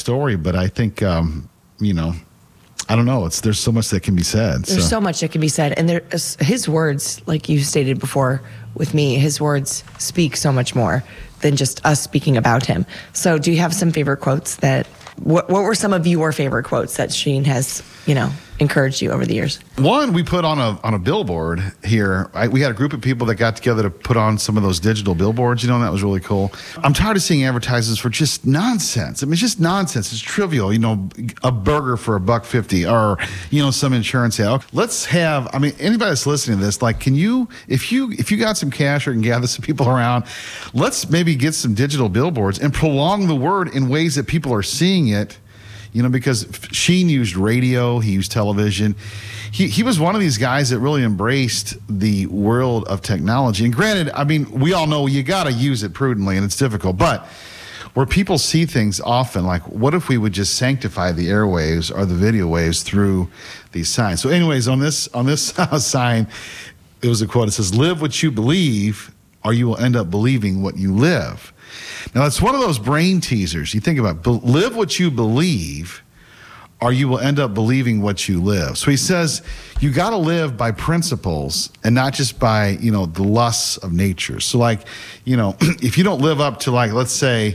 story, but I think, I don't know. There's so much that can be said. There's so much that can be said. And his words, like you stated before with me, his words speak so much more than just us speaking about him. So do you have some favorite quotes what were some of your favorite quotes that Sheen has, encouraged you over the years? One we put on a billboard here. We had a group of people that got together to put on some of those digital billboards, and that was really cool. I'm tired of seeing advertisements for just nonsense. I mean, it's just nonsense. It's trivial, a burger for $1.50 or, some insurance ad. Let's have, anybody that's listening to this, can you, if you got some cash or can gather some people around, let's maybe get some digital billboards and prolong the word in ways that people are seeing it. Because Sheen used radio, he used television. He was one of these guys that really embraced the world of technology. And granted, we all know you got to use it prudently, and it's difficult. But where people see things often, what if we would just sanctify the airwaves or the video waves through these signs? So anyways, on this sign, it was a quote. It says, "Live what you believe, or you will end up believing what you live." Now, it's one of those brain teasers. You think about it. Live what you believe, or you will end up believing what you live. So he says you got to live by principles and not just by, the lusts of nature. So, if you don't live up to, let's say,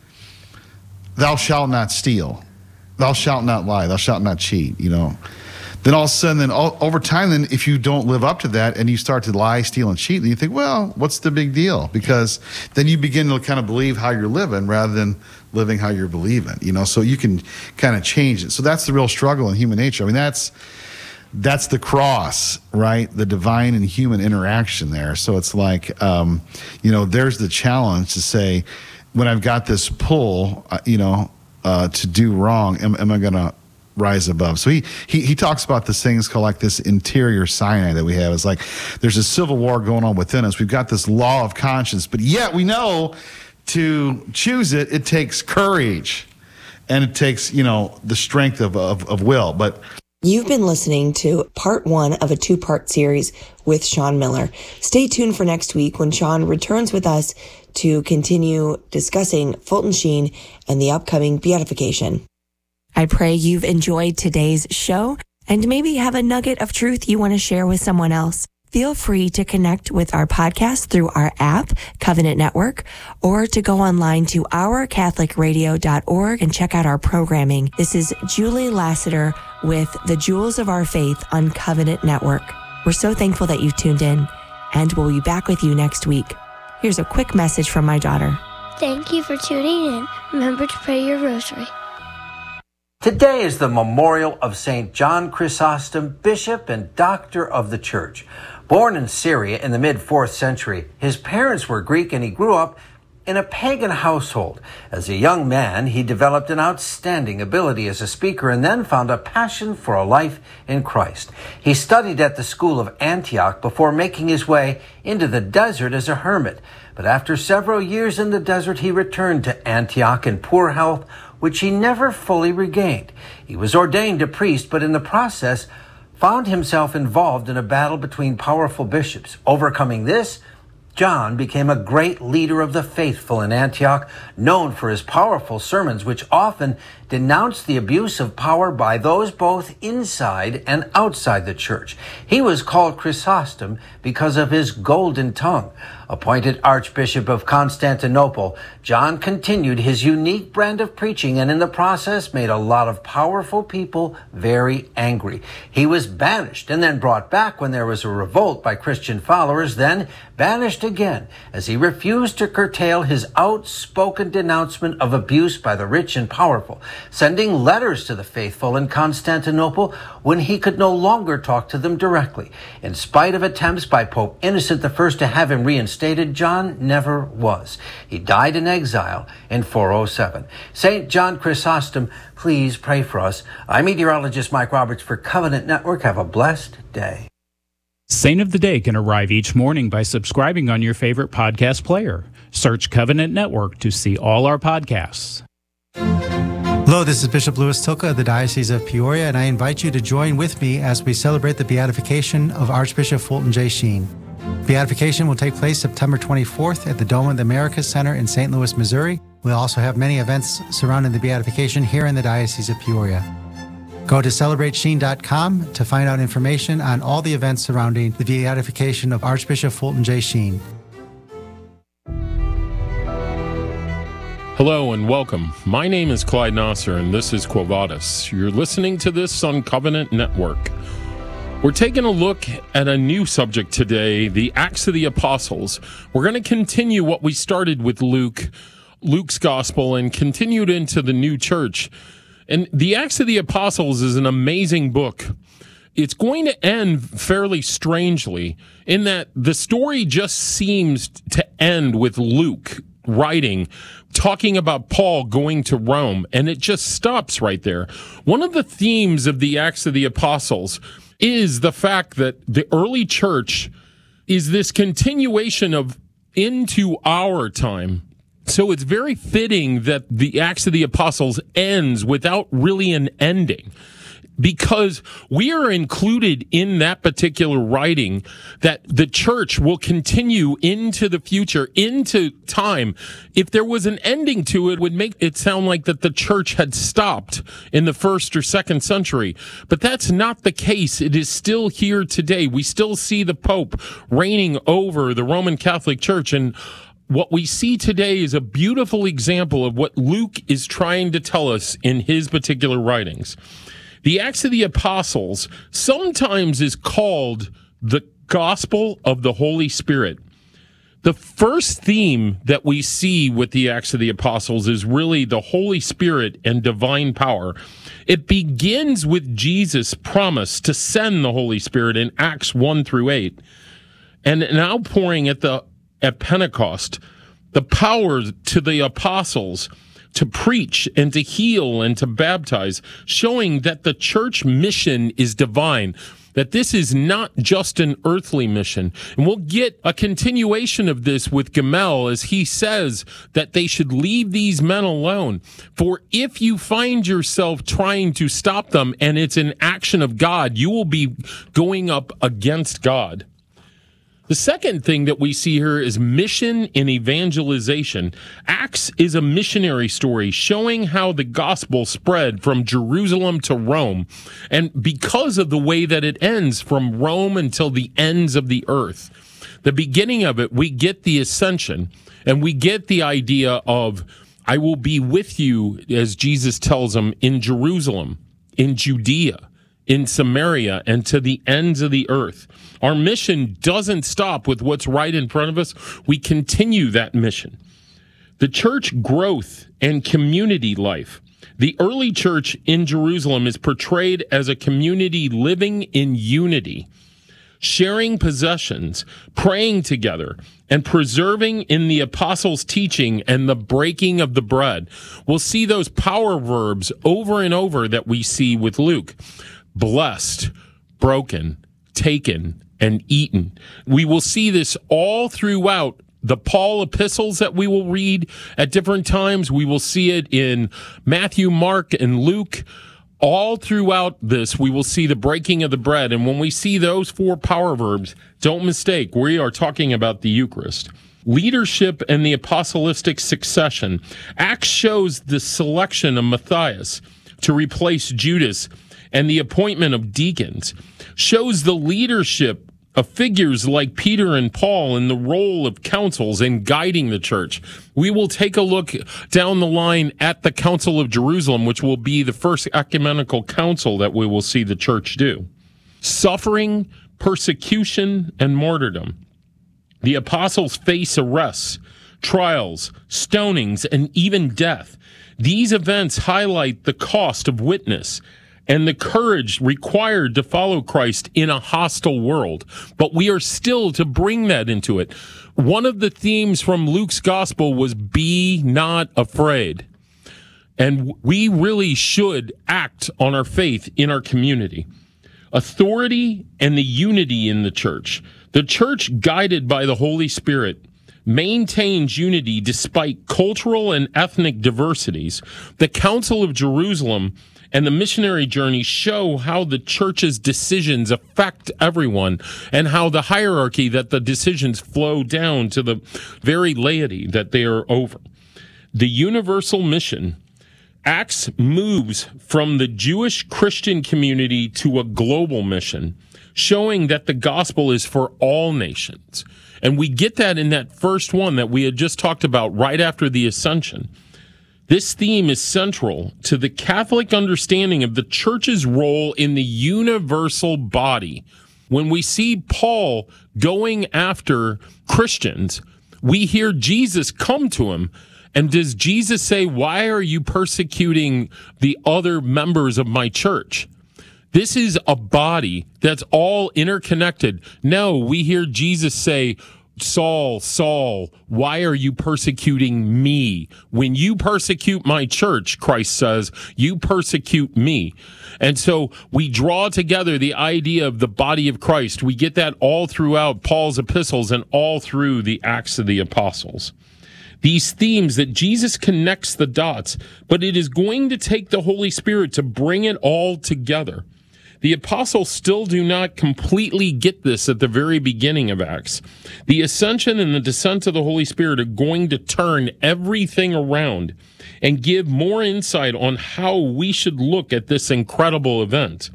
thou shalt not steal, thou shalt not lie, thou shalt not cheat, then all of a sudden, over time, if you don't live up to that and you start to lie, steal, and cheat, then you think, well, what's the big deal? Because then you begin to kind of believe how you're living rather than living how you're believing, so you can kind of change it. So that's the real struggle in human nature. That's the cross, right? The divine and human interaction there. So it's there's the challenge to say, when I've got this pull, to do wrong, am I going to rise above? So he talks about this things called this interior cyanide that we have. It's there's a civil war going on within us. We've got this law of conscience, but yet we know to choose it takes courage, and it takes, the strength of will. But you've been listening to part 1 of a 2-part series with Sean Miller. Stay tuned for next week when Sean returns with us to continue discussing Fulton Sheen and the upcoming beatification. I pray you've enjoyed today's show and maybe have a nugget of truth you want to share with someone else. Feel free to connect with our podcast through our app, Covenant Network, or to go online to ourcatholicradio.org and check out our programming. This is Julie Lassiter with The Jewels of Our Faith on Covenant Network. We're so thankful that you've tuned in, and we'll be back with you next week. Here's a quick message from my daughter. Thank you for tuning in. Remember to pray your rosary. Today is the memorial of St. John Chrysostom, Bishop and Doctor of the Church. Born in Syria in the mid-4th century, his parents were Greek and he grew up in a pagan household. As a young man, he developed an outstanding ability as a speaker and then found a passion for a life in Christ. He studied at the school of Antioch before making his way into the desert as a hermit. But after several years in the desert, he returned to Antioch in poor health, which he never fully regained. He was ordained a priest, but in the process found himself involved in a battle between powerful bishops. Overcoming this, John became a great leader of the faithful in Antioch, known for his powerful sermons, which often denounced the abuse of power by those both inside and outside the church. He was called Chrysostom because of his golden tongue. Appointed Archbishop of Constantinople, John continued his unique brand of preaching and in the process made a lot of powerful people very angry. He was banished and then brought back when there was a revolt by Christian followers, then banished again as he refused to curtail his outspoken denouncement of abuse by the rich and powerful, sending letters to the faithful in Constantinople when he could no longer talk to them directly. In spite of attempts by Pope Innocent I to have him reinstated, John never was. He died in exile in 407. St. John Chrysostom, please pray for us. I'm meteorologist Mike Roberts for Covenant Network. Have a blessed day. Saint of the Day can arrive each morning by subscribing on your favorite podcast player. Search Covenant Network to see all our podcasts. Hello, this is Bishop Louis Tilka of the Diocese of Peoria, and I invite you to join with me as we celebrate the beatification of Archbishop Fulton J. Sheen. Beatification will take place September 24th at the Dome of the Americas Center in St. Louis, Missouri. We'll also have many events surrounding the beatification here in the Diocese of Peoria. Go to celebratesheen.com to find out information on all the events surrounding the beatification of Archbishop Fulton J. Sheen. Hello and welcome. My name is Clyde Nasser and this is Quo Vadis. You're listening to this on Covenant Network. We're taking a look at a new subject today, the Acts of the Apostles. We're going to continue what we started with Luke's Gospel, and continued into the new church. And the Acts of the Apostles is an amazing book. It's going to end fairly strangely in that the story just seems to end with Luke writing, talking about Paul going to Rome, and it just stops right there. One of the themes of the Acts of the Apostles is the fact that the early church is this continuation of into our time. So it's very fitting that the Acts of the Apostles ends without really an ending, because we are included in that particular writing that the church will continue into the future, into time. If there was an ending to it, it would make it sound like that the church had stopped in the 1st or 2nd century. But that's not the case. It is still here today. We still see the Pope reigning over the Roman Catholic Church, and what we see today is a beautiful example of what Luke is trying to tell us in his particular writings. The Acts of the Apostles sometimes is called the Gospel of the Holy Spirit. The first theme that we see with the Acts of the Apostles is really the Holy Spirit and divine power. It begins with Jesus' promise to send the Holy Spirit in Acts 1 through 8. And now pouring at Pentecost, the power to the apostles to preach and to heal and to baptize, showing that the church mission is divine, that this is not just an earthly mission. And we'll get a continuation of this with Gamel as he says that they should leave these men alone. For if you find yourself trying to stop them and it's an action of God, you will be going up against God. The second thing that we see here is mission and evangelization. Acts is a missionary story showing how the gospel spread from Jerusalem to Rome. And because of the way that it ends from Rome until the ends of the earth, the beginning of it, we get the ascension and we get the idea of, I will be with you, as Jesus tells them, in Jerusalem, in Judea, in Samaria, and to the ends of the earth. Our mission doesn't stop with what's right in front of us. We continue that mission. The church growth and community life. The early church in Jerusalem is portrayed as a community living in unity, sharing possessions, praying together, and persevering in the apostles' teaching and the breaking of the bread. We'll see those power verbs over and over that we see with Luke. Blessed, broken, taken, and eaten. We will see this all throughout the Paul epistles that we will read at different times. We will see it in Matthew, Mark, and Luke. All throughout this, we will see the breaking of the bread. And when we see those 4 power verbs, don't mistake, we are talking about the Eucharist. Leadership and the apostolic succession. Acts shows the selection of Matthias to replace Judas, and the appointment of deacons, shows the leadership of figures like Peter and Paul in the role of councils and guiding the church. We will take a look down the line at the Council of Jerusalem, which will be the first ecumenical council that we will see the church do. Suffering, persecution, and martyrdom. The apostles face arrests, trials, stonings, and even death. These events highlight the cost of witness and the courage required to follow Christ in a hostile world. But we are still to bring that into it. One of the themes from Luke's gospel was be not afraid. And we really should act on our faith in our community. Authority and the unity in the church. The church, guided by the Holy Spirit, maintains unity despite cultural and ethnic diversities. The Council of Jerusalem and the missionary journey show how the church's decisions affect everyone and how the hierarchy that the decisions flow down to the very laity that they are over. the universal mission, Acts moves from the Jewish Christian community to a global mission, showing that the gospel is for all nations. And we get that in that first one that we had just talked about right after the ascension. This theme is central to the Catholic understanding of the church's role in the universal body. When we see Paul going after Christians, we hear Jesus come to him. And does Jesus say, "Why are you persecuting the other members of my church?" This is a body that's all interconnected. No, we hear Jesus say, "Saul, Saul, why are you persecuting me? When you persecute my church," Christ says, "you persecute me." And so we draw together the idea of the body of Christ. We get that all throughout Paul's epistles and all through the Acts of the Apostles. These themes that Jesus connects the dots, but it is going to take the Holy Spirit to bring it all together. The apostles still do not completely get this at the very beginning of Acts. The ascension and the descent of the Holy Spirit are going to turn everything around and give more insight on how we should look at this incredible event.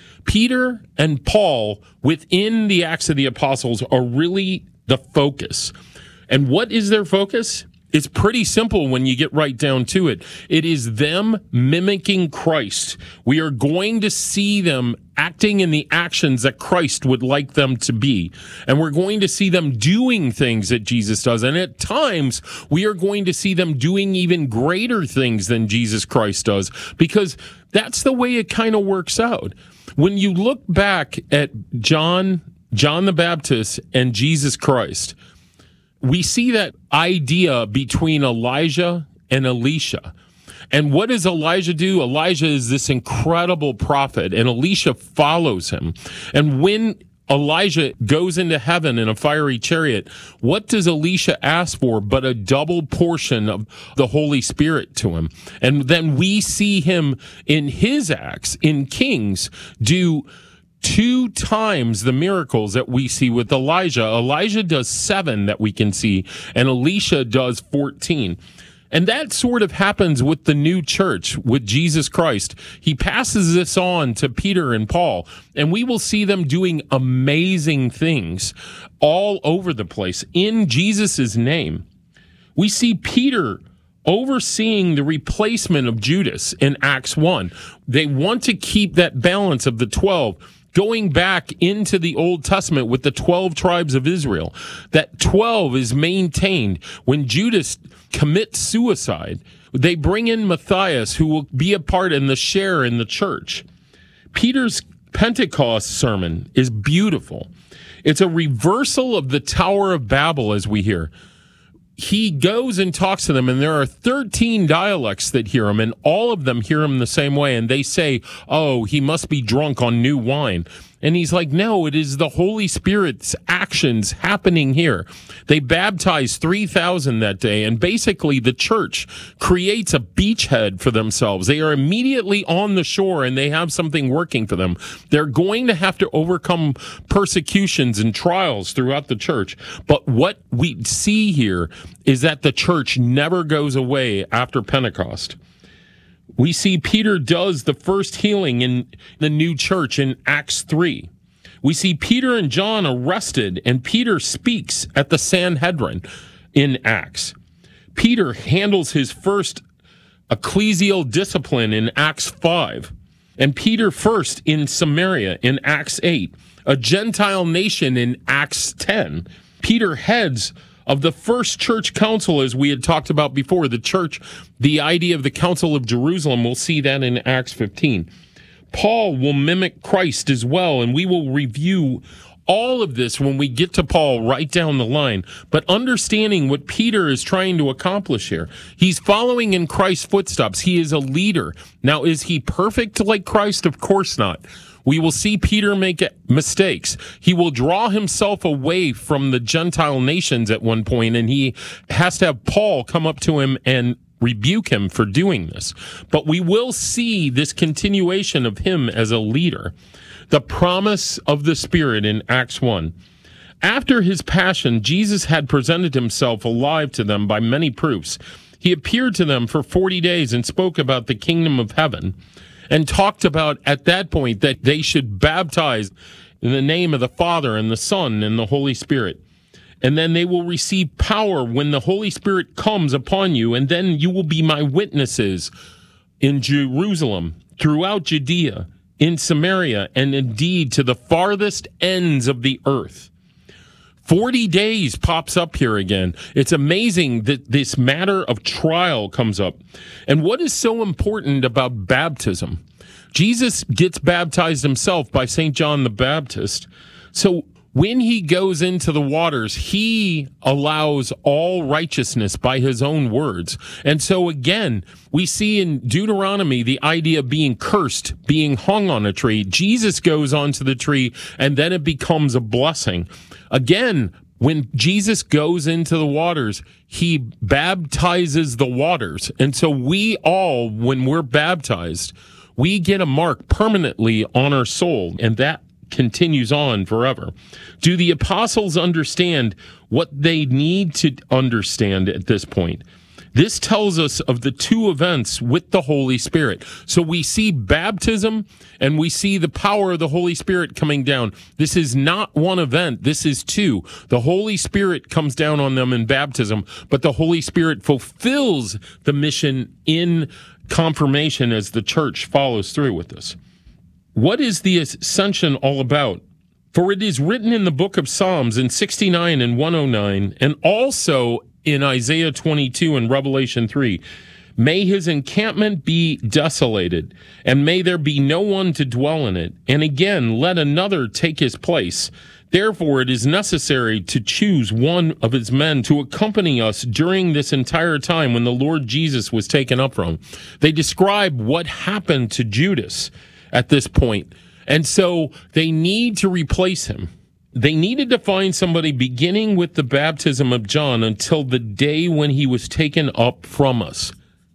Peter and Paul within the Acts of the Apostles are really the focus. And what is their focus? It's pretty simple when you get right down to it. It is them mimicking Christ. We are going to see them acting in the actions that Christ would like them to be. And we're going to see them doing things that Jesus does. And at times, we are going to see them doing even greater things than Jesus Christ does, because that's the way it kind of works out. When you look back at John the Baptist and Jesus Christ, we see that idea between Elijah and Elisha. And what does Elijah do? Elijah is this incredible prophet, and Elisha follows him. And when Elijah goes into heaven in a fiery chariot, what does Elisha ask for but a double portion of the Holy Spirit to him? And then we see him in his acts, in Kings, do 2 times the miracles that we see with Elijah. Elijah does 7 that we can see, and Elisha does 14. And that sort of happens with the new church, with Jesus Christ. He passes this on to Peter and Paul, and we will see them doing amazing things all over the place in Jesus' name. We see Peter overseeing the replacement of Judas in Acts 1. They want to keep that balance of the 12, going back into the Old Testament with the 12 tribes of Israel. That 12 is maintained. When Judas commits suicide, they bring in Matthias, who will be a part and the share in the church. Peter's Pentecost sermon is beautiful. It's a reversal of the Tower of Babel, as we hear. He goes and talks to them, and there are 13 dialects that hear him, and all of them hear him the same way, and they say, "Oh, he must be drunk on new wine." And he's like, "No, it is the Holy Spirit's actions happening here." They baptized 3,000 that day, and basically the church creates a beachhead for themselves. They are immediately on the shore, and they have something working for them. They're going to have to overcome persecutions and trials throughout the church. But what we see here is that the church never goes away after Pentecost. We see Peter does the first healing in the new church in Acts 3. We see Peter and John arrested, and Peter speaks at the Sanhedrin in Acts. Peter handles his first ecclesial discipline in Acts 5. And Peter first in Samaria in Acts 8. A Gentile nation in Acts 10. Peter heads of the first church council, as we had talked about before, the idea of the Council of Jerusalem. We'll see that in Acts 15. Paul will mimic Christ as well, and we will review all of this when we get to Paul right down the line. But understanding what Peter is trying to accomplish here, he's following in Christ's footsteps. He is a leader. Now, is he perfect like Christ? Of course not. We will see Peter make mistakes. He will draw himself away from the Gentile nations at one point, and he has to have Paul come up to him and rebuke him for doing this. But we will see this continuation of him as a leader. The promise of the Spirit in Acts 1. After his passion, Jesus had presented himself alive to them by many proofs. He appeared to them for 40 days and spoke about the kingdom of heaven and talked about at that point that they should baptize in the name of the Father and the Son and the Holy Spirit. And then they will receive power when the Holy Spirit comes upon you, and then you will be my witnesses in Jerusalem, throughout Judea, in Samaria, and indeed to the farthest ends of the earth. 40 days pops up here again. It's amazing that this matter of trial comes up. And what is so important about baptism? Jesus gets baptized himself by St. John the Baptist. So when he goes into the waters, he allows all righteousness by his own words. And so again, we see in Deuteronomy the idea of being cursed, being hung on a tree. Jesus goes onto the tree, and then it becomes a blessing. Again, when Jesus goes into the waters, he baptizes the waters. And so we all, when we're baptized, we get a mark permanently on our soul, and that continues on forever. Do the apostles understand what they need to understand at this point? This tells us of the two events with the Holy Spirit. So we see baptism and we see the power of the Holy Spirit coming down. This is not one event. This is two. The Holy Spirit comes down on them in baptism, but the Holy Spirit fulfills the mission in confirmation as the church follows through with this. What is the ascension all about? For it is written in the book of Psalms in 69 and 109, and also in Isaiah 22 and Revelation 3, may his encampment be desolated, and may there be no one to dwell in it. And again, let another take his place. Therefore, it is necessary to choose one of his men to accompany us during this entire time when the Lord Jesus was taken up from. They describe what happened to Judas at this point. And so they need to replace him. They needed to find somebody beginning with the baptism of John until the day when he was taken up from us.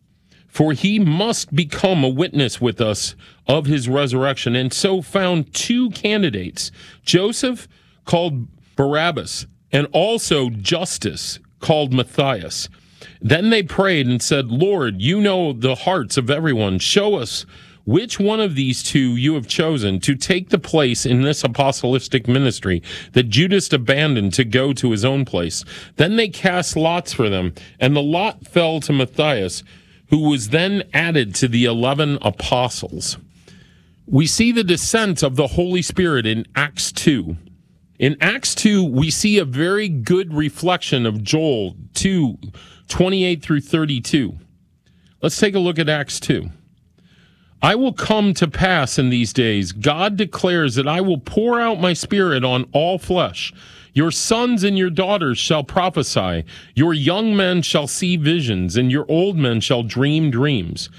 For he must become a witness with us of his resurrection. And so found two candidates, Joseph, called Barabbas, and also Justus, called Matthias. Then they prayed and said, Lord, you know the hearts of everyone. Show us which one of these two you have chosen to take the place in this apostolic ministry that Judas abandoned to go to his own place. Then they cast lots for them, and the lot fell to Matthias, who was then added to the 11 apostles. We see the descent of the Holy Spirit in Acts 2. In Acts 2, we see a very good reflection of Joel 2, 28 through 32. Let's take a look at Acts 2. I will come to pass in these days, God declares, that I will pour out my spirit on all flesh. Your sons and your daughters shall prophesy. Your young men shall see visions, and your old men shall dream dreams.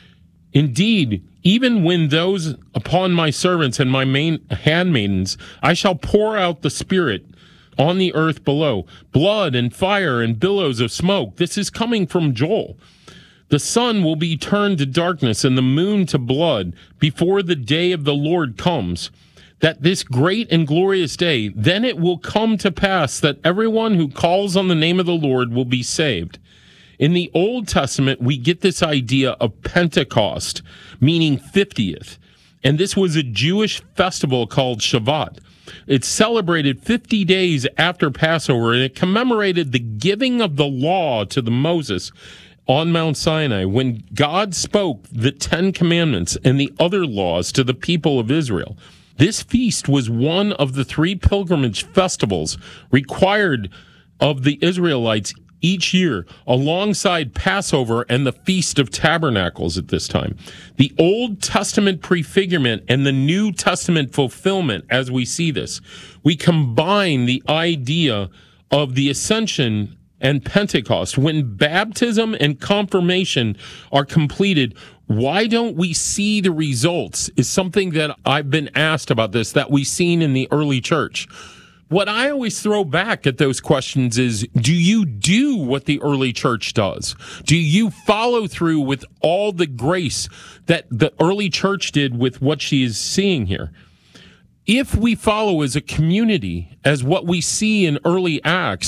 Indeed, even when those upon my servants and my handmaidens, I shall pour out the Spirit on the earth below, blood and fire and billows of smoke. This is coming from Joel. The sun will be turned to darkness and the moon to blood before the day of the Lord comes. That this great and glorious day, then it will come to pass that everyone who calls on the name of the Lord will be saved. In the Old Testament, we get this idea of Pentecost, meaning 50th. And this was a Jewish festival called Shavuot. It celebrated 50 days after Passover, and it commemorated the giving of the law to Moses on Mount Sinai, when God spoke the 10 Commandments and the other laws to the people of Israel. This feast was one of the 3 pilgrimage festivals required of the Israelites each year, alongside Passover and the Feast of Tabernacles at this time. The Old Testament prefigurement and the New Testament fulfillment, as we see this, we combine the idea of the ascension and Pentecost. When baptism and confirmation are completed, why don't we see the results is something that I've been asked about this, that we've seen in the early church. What I always throw back at those questions is, do you do what the early church does? Do you follow through with all the grace that the early church did with what she is seeing here? If we follow as a community, as what we see in early Acts,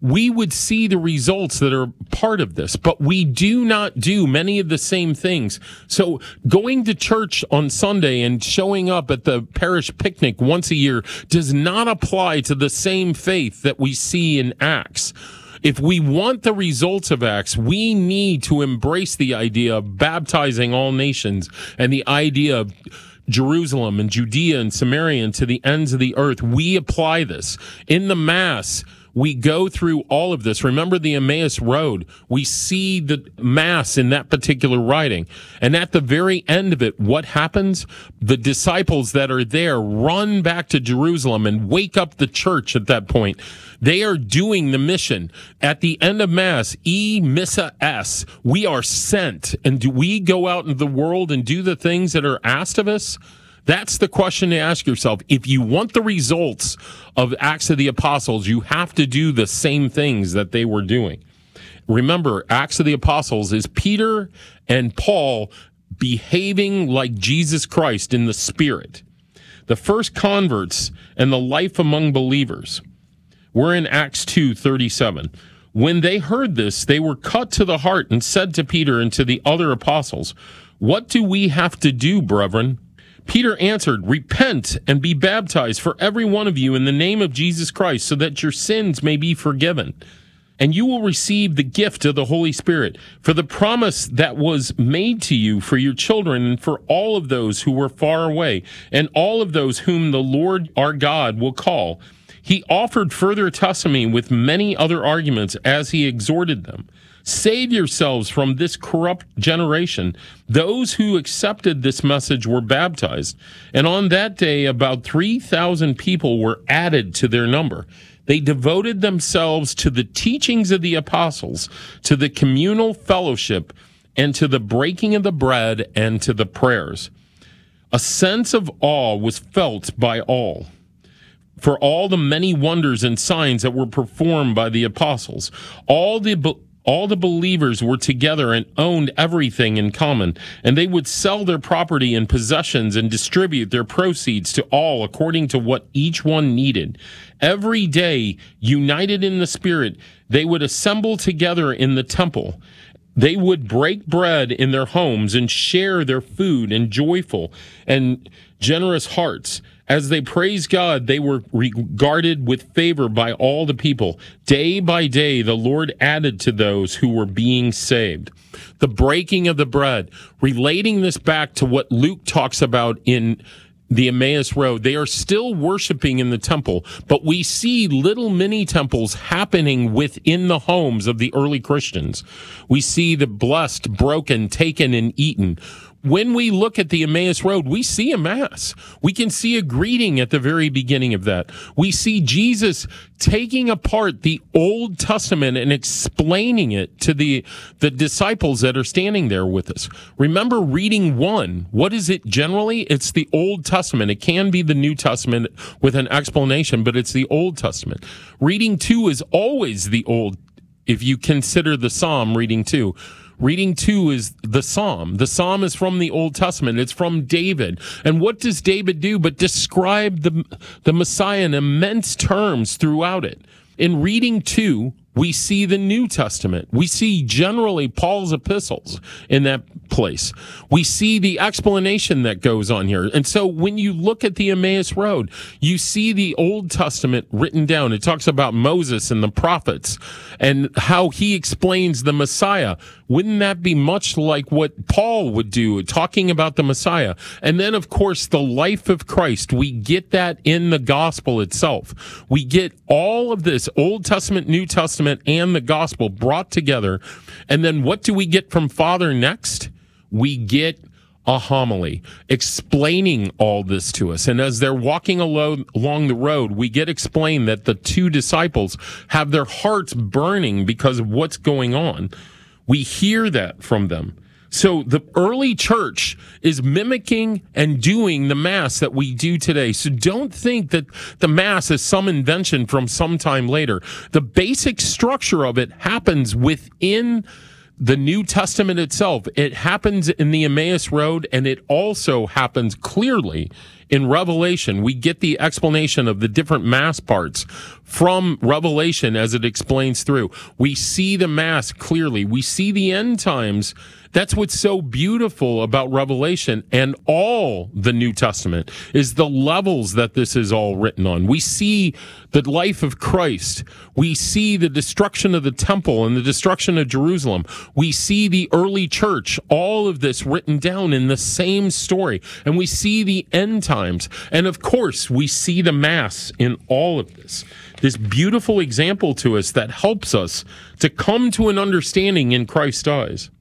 we would see the results that are part of this, but we do not do many of the same things. So going to church on Sunday and showing up at the parish picnic once a year does not apply to the same faith that we see in Acts. If we want the results of Acts, we need to embrace the idea of baptizing all nations and the idea of Jerusalem and Judea and Samaria and to the ends of the earth. We apply this. In the Mass, we go through all of this. Remember the Emmaus Road. We see the Mass in that particular writing. And at the very end of it, what happens? The disciples that are there run back to Jerusalem and wake up the church at that point. They are doing the mission. At the end of Mass, E Missa Es, we are sent. And do we go out into the world and do the things that are asked of us? That's the question to ask yourself. If you want the results of Acts of the Apostles, you have to do the same things that they were doing. Remember, Acts of the Apostles is Peter and Paul behaving like Jesus Christ in the Spirit. The first converts and the life among believers. We're in Acts 2:37. When they heard this, they were cut to the heart and said to Peter and to the other apostles, "What do we have to do, brethren?" Peter answered, "Repent and be baptized for every one of you in the name of Jesus Christ, so that your sins may be forgiven. And you will receive the gift of the Holy Spirit, for the promise that was made to you for your children and for all of those who were far away, and all of those whom the Lord our God will call." He offered further testimony with many other arguments as he exhorted them. "Save yourselves from this corrupt generation." Those who accepted this message were baptized, and on that day about 3,000 people were added to their number. They devoted themselves to the teachings of the apostles, to the communal fellowship, and to the breaking of the bread and to the prayers. A sense of awe was felt by all, for all the many wonders and signs that were performed by the apostles. All the believers were together and owned everything in common, and they would sell their property and possessions and distribute their proceeds to all according to what each one needed. Every day, united in the Spirit, they would assemble together in the temple. They would break bread in their homes and share their food in joyful and generous hearts. As they praised God, they were regarded with favor by all the people. Day by day, the Lord added to those who were being saved. The breaking of the bread, relating this back to what Luke talks about in the Emmaus Road. They are still worshiping in the temple, but we see little mini temples happening within the homes of the early Christians. We see the blessed, broken, taken, and eaten. When we look at the Emmaus Road, we see a Mass. We can see a greeting at the very beginning of that. We see Jesus taking apart the Old Testament and explaining it to the disciples that are standing there with us. Remember reading 1. What is it generally? It's the Old Testament. It can be the New Testament with an explanation, but it's the Old Testament. Reading 2 is always the Old, if you consider the Psalm reading 2. Reading 2 is the Psalm. The Psalm is from the Old Testament. It's from David. And what does David do but describe the Messiah in immense terms throughout it? In reading 2, we see the New Testament. We see generally Paul's epistles in that place. We see the explanation that goes on here. And so when you look at the Emmaus Road, you see the Old Testament written down. It talks about Moses and the prophets and how he explains the Messiah. Wouldn't that be much like what Paul would do, talking about the Messiah? And then, of course, the life of Christ. We get that in the gospel itself. We get all of this Old Testament, New Testament, and the gospel brought together. And then what do we get from Father next? We get a homily explaining all this to us. And as they're walking along the road, we get explained that the 2 disciples have their hearts burning because of what's going on. We hear that from them. So the early church is mimicking and doing the Mass that we do today. So don't think that the Mass is some invention from some time later. The basic structure of it happens within the New Testament itself. It happens in the Emmaus Road, and it also happens clearly In Revelation, we get the explanation of the different Mass parts from Revelation as it explains through. We see the Mass clearly. We see the end times. That's what's so beautiful about Revelation and all the New Testament is the levels that this is all written on. We see the life of Christ. We see the destruction of the temple and the destruction of Jerusalem. We see the early church, all of this written down in the same story. And we see the end times. And of course, we see the Mass in all of this. This beautiful example to us that helps us to come to an understanding in Christ's eyes.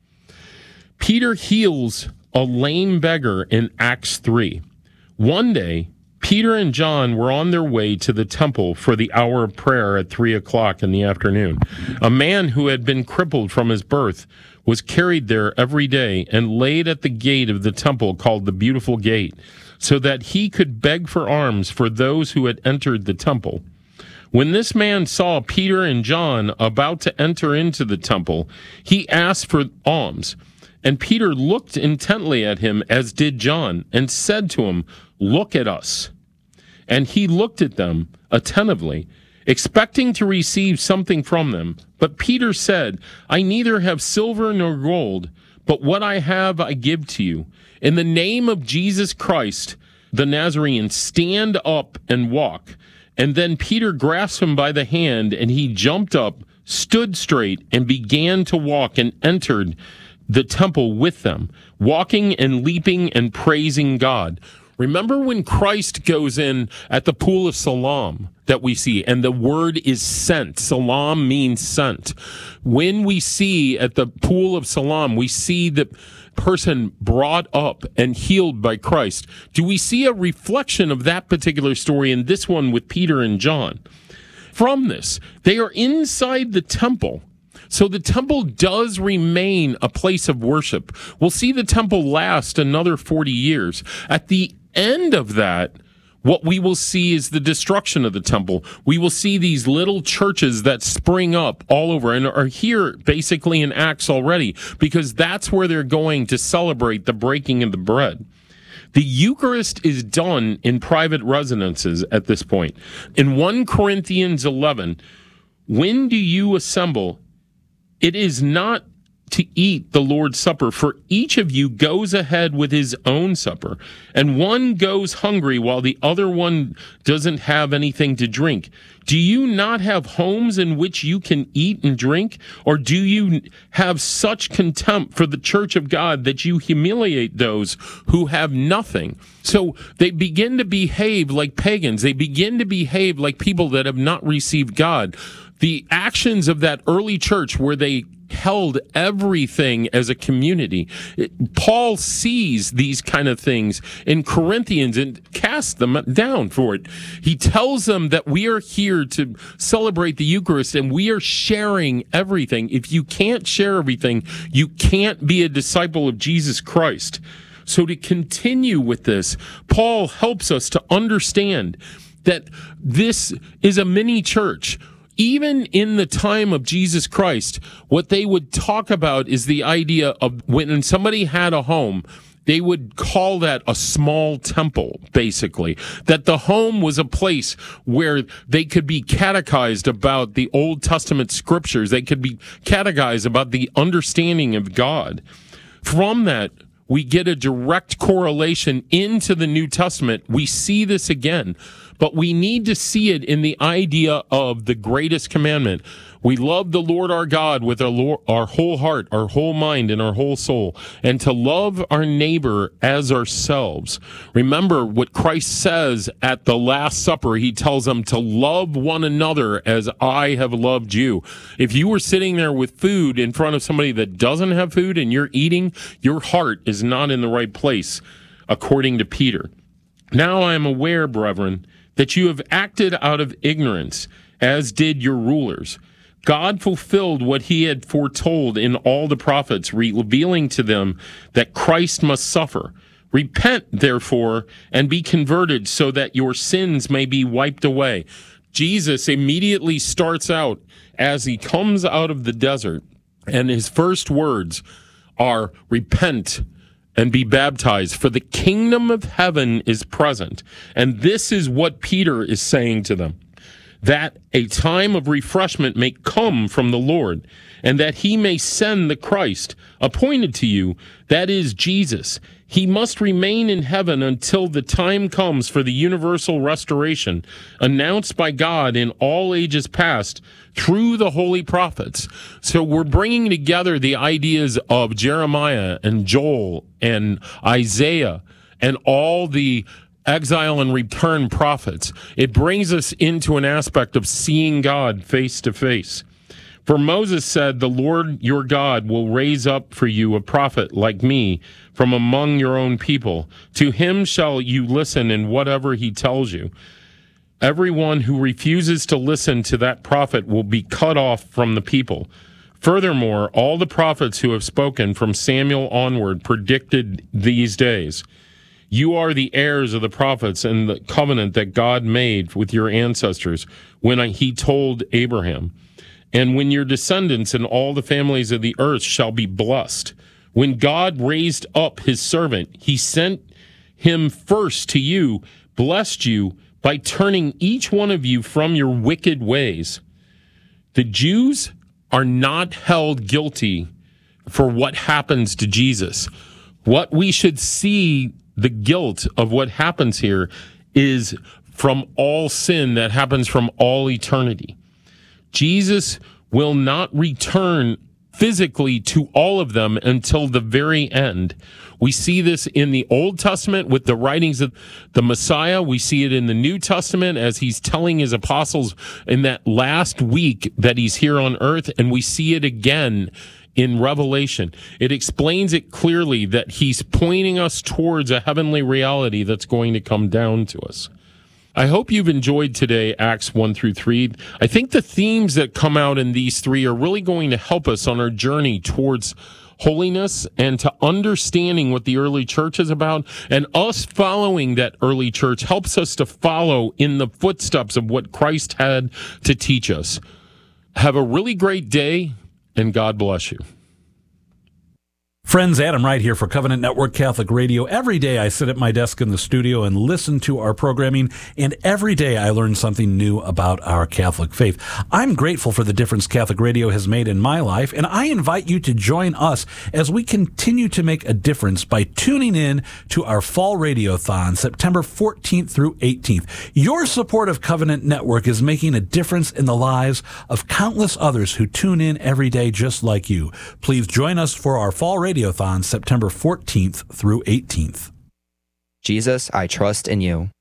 Peter heals a lame beggar in Acts 3. One day, Peter and John were on their way to the temple for the hour of prayer at 3 o'clock in the afternoon. A man who had been crippled from his birth was carried there every day and laid at the gate of the temple called the Beautiful Gate, so that he could beg for alms for those who had entered the temple. When this man saw Peter and John about to enter into the temple, he asked for alms. And Peter looked intently at him, as did John, and said to him, "Look at us." And he looked at them attentively, expecting to receive something from them. But Peter said, "I neither have silver nor gold, but what I have I give to you. In the name of Jesus Christ, the Nazarene, stand up and walk." And then Peter grasped him by the hand, and he jumped up, stood straight, and began to walk, and entered the temple with them, walking and leaping and praising God. Remember when Christ goes in at the pool of Siloam that we see, and the word is sent. Siloam means sent. When we see at the pool of Siloam, we see the person brought up and healed by Christ. Do we see a reflection of that particular story in this one with Peter and John? From this, they are inside the temple. So the temple does remain a place of worship. We'll see the temple last another 40 years. At the end of that, what we will see is the destruction of the temple. We will see these little churches that spring up all over and are here basically in Acts already, because that's where they're going to celebrate the breaking of the bread. The Eucharist is done in private residences at this point. In 1 Corinthians 11, when do you assemble? It is not to eat the Lord's Supper, for each of you goes ahead with his own supper, and one goes hungry while the other one doesn't have anything to drink. Do you not have homes in which you can eat and drink? Or do you have such contempt for the church of God that you humiliate those who have nothing? So they begin to behave like pagans. They begin to behave like people that have not received God. The actions of that early church where they held everything as a community. Paul sees these kind of things in Corinthians and casts them down for it. He tells them that we are here to celebrate the Eucharist and we are sharing everything. If you can't share everything, you can't be a disciple of Jesus Christ. So to continue with this, Paul helps us to understand that this is a mini church. Even in the time of Jesus Christ, what they would talk about is the idea of when somebody had a home, they would call that a small temple, basically. That the home was a place where they could be catechized about the Old Testament scriptures. They could be catechized about the understanding of God. From that, we get a direct correlation into the New Testament. We see this again, but we need to see it in the idea of the greatest commandment. We love the Lord our God with our whole heart, our whole mind, and our whole soul, and to love our neighbor as ourselves. Remember what Christ says at the Last Supper. He tells them to love one another as I have loved you. If you were sitting there with food in front of somebody that doesn't have food and you're eating, your heart is not in the right place, according to Peter. Now I am aware, brethren, that you have acted out of ignorance, as did your rulers. God fulfilled what he had foretold in all the prophets, revealing to them that Christ must suffer. Repent, therefore, and be converted so that your sins may be wiped away. Jesus immediately starts out as he comes out of the desert, and his first words are repent and be baptized, for the kingdom of heaven is present. And this is what Peter is saying to them, that a time of refreshment may come from the Lord, and that he may send the Christ appointed to you, that is Jesus. He must remain in heaven until the time comes for the universal restoration announced by God in all ages past through the holy prophets. So we're bringing together the ideas of Jeremiah and Joel and Isaiah and all the exile and return prophets. It brings us into an aspect of seeing God face to face. For Moses said, the Lord your God will raise up for you a prophet like me from among your own people. To him shall you listen in whatever he tells you. Everyone who refuses to listen to that prophet will be cut off from the people. Furthermore, all the prophets who have spoken from Samuel onward predicted these days. You are the heirs of the prophets and the covenant that God made with your ancestors when he told Abraham. And when your descendants and all the families of the earth shall be blessed. When God raised up his servant, he sent him first to you, blessed you by turning each one of you from your wicked ways. The Jews are not held guilty for what happens to Jesus. What we should see, the guilt of what happens here, is from all sin that happens from all eternity. Jesus will not return physically to all of them until the very end. We see this in the Old Testament with the writings of the Messiah. We see it in the New Testament as he's telling his apostles in that last week that he's here on earth, and we see it again in Revelation. It explains it clearly that he's pointing us towards a heavenly reality that's going to come down to us. I hope you've enjoyed today, Acts 1 through 3. I think the themes that come out in these three are really going to help us on our journey towards holiness and to understanding what the early church is about. And us following that early church helps us to follow in the footsteps of what Christ had to teach us. Have a really great day, and God bless you. Friends, Adam Wright here for Covenant Network Catholic Radio. Every day I sit at my desk in the studio and listen to our programming, and every day I learn something new about our Catholic faith. I'm grateful for the difference Catholic Radio has made in my life, and I invite you to join us as we continue to make a difference by tuning in to our Fall Radiothon, September 14th through 18th. Your support of Covenant Network is making a difference in the lives of countless others who tune in every day just like you. Please join us for our Fall Radiothon, September 14th through 18th. Jesus, I trust in you.